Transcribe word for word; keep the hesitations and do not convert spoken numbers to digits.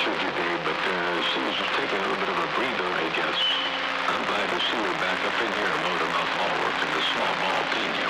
with you, Dave, but uh, she's just taking a little bit of a breather, I guess. I'm glad to see her back up in here loading up all work in the small ball team.